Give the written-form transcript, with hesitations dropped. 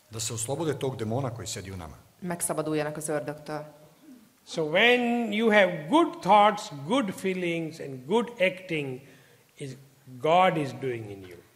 Da se oslobode tog demona koji sedi u nama. Megszabaduljanak az ördögtől. So when you have good thoughts, good feelings and good acting, God is doing in you.